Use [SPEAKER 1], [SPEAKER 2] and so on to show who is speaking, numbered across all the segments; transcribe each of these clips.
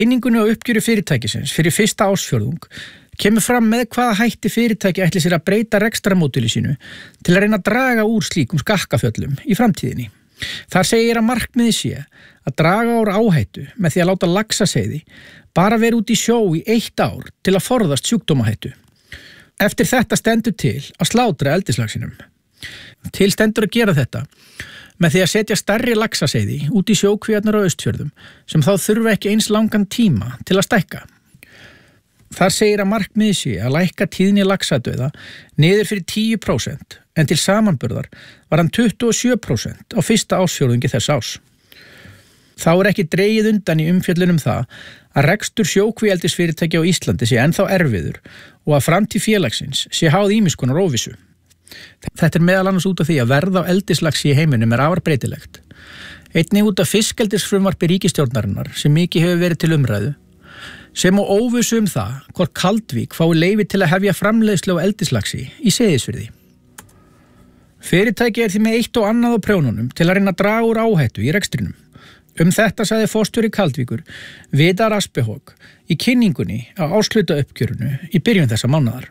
[SPEAKER 1] Kynningunni á uppgjöri fyrirtækisins fyrir fyrsta ársfjórðung kemur fram með hvaða hætti fyrirtæki ætli sér að breyta rekstramódeli sínu til að reyna að draga úr slíkum skakkaföllum í framtíðinni. Þar segir að markmiði sé að draga úr áhættu með því að láta laxaseiði bara vera út í sjó í 1 ár til að forðast sjúkdómahættu. Eftir þetta stendur til að slátra eldislaxinum. Til stendur að gera þetta með því að setja stærri laxaseiði út í sjókvíarnar á Austfjörðum sem þá þurfa ekki eins langan tíma til að stækka. Þar segir að markmiði sé að lækka tíðni laxadauða niður fyrir 10% en til samanburðar var hann 27% á fyrsta ársfjórðungi þess árs. Þá ekki dregið undan í umfjöllun það að rekstur sjókvíeldisfyrirtækja á Íslandi sé ennþá erfiður og að framtíð félagsins sé háð ýmiss konar óvissu. Þetta meðal annars út af því að verð á eldislaxi í heiminum afar breytilegt. Einnig út af fiskeldisfrumvarpi ríkisstjórnarinnar sem mikið hefur verið til umræðu, sem og óvissu það hvort Kaldvík fái leyfi til að hefja framleiðslu á eldislaxi í Seyðisfirði. Fyrirtæki því með eitt og annað á prjónunum til að reyna að draga úr áhættu í rekstrinum. Þetta sagði forstjóri Kaldvíkur, Vidar Aspehog, í kynningunni á árshlutauppgjörinu í byrjun þessa mánaðar.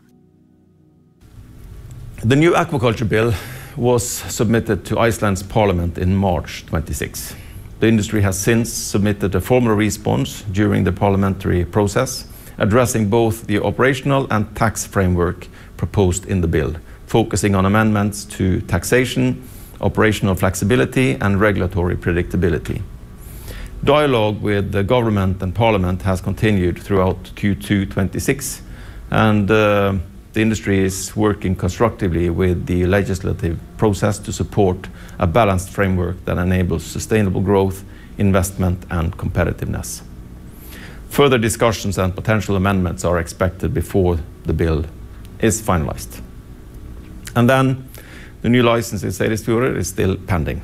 [SPEAKER 2] The new aquaculture bill was submitted to Iceland's parliament in March 26. The industry has since submitted a formal response during the parliamentary process, addressing both the operational and tax framework proposed in the bill, focusing on amendments to taxation, operational flexibility and regulatory predictability. Dialogue with the government and parliament has continued throughout Q2 26, and the industry is working constructively with the legislative process to support a balanced framework that enables sustainable growth, investment and competitiveness. Further discussions and potential amendments are expected before the bill is finalized. And then the new license in Seyðisfjörður is still pending.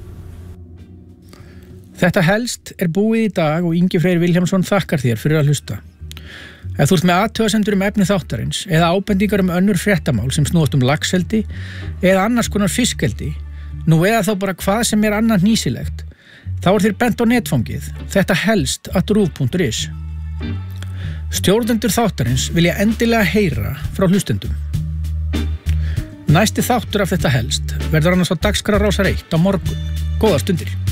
[SPEAKER 1] Þetta helst búið í dag og Ingi Freyr Vilhjálmsson þakkar þér fyrir að hlusta. Ef þú ert með athugasemdir efni þáttarins eða ábendingar önnur fréttamál sem snúast laxeldi eða annars konar fiskeldi, nú eða þá bara hvað sem annað hnýsilegt, þá þér bent á netfangið þettahelst@ruv.is. Stjórnendur þáttarins vilja endilega heyra frá hlustendum. Næsti þáttur af Þetta helst verður annars á dagskrá Rásar 1 á morgun. Góðar stundir.